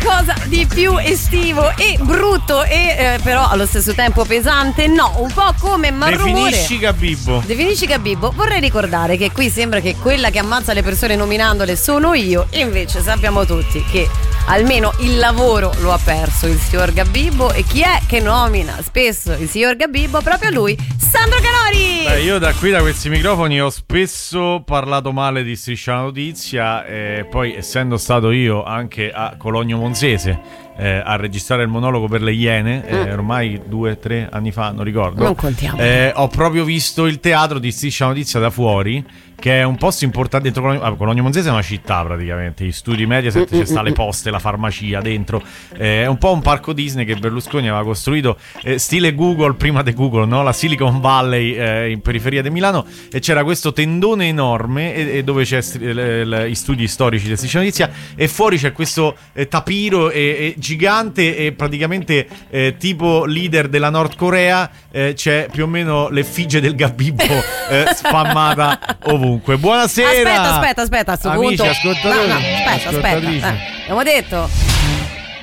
qualcosa di più estivo e brutto e però allo stesso tempo pesante? No, un po' come Marrumore. Definisci Gabibbo. Vorrei ricordare che qui sembra che quella che ammazza le persone nominandole sono io, e invece sappiamo tutti che almeno il lavoro lo ha perso il signor Gabibbo. E chi è che nomina spesso il signor Gabibbo? Proprio lui, Sandro Canori. Beh, io da questi microfoni ho spesso parlato male di Striscia la Notizia, e poi essendo stato io anche a Cologno Monzese a registrare il monologo per le Iene, ormai 2-3 anni fa, non ricordo, non contiamo, ho proprio visto il teatro di Striscia la Notizia da fuori, che è un posto importante dentro Cologno Monzese. È una città praticamente, gli studi Mediaset, c'è sta le poste, la farmacia dentro, è un po' un parco Disney che Berlusconi aveva costruito stile Google prima di Google, no? La Silicon Valley in periferia di Milano, e c'era questo tendone enorme e dove c'è i studi storici di Striscia la Notizia, e fuori c'è questo tapiro gigante, e praticamente tipo leader della Nord Corea, c'è più o meno l'effigie del Gabibbo spammata ovunque. Buonasera. Aspetta a sto amici, punto. ascoltatori, No, aspetta. Abbiamo detto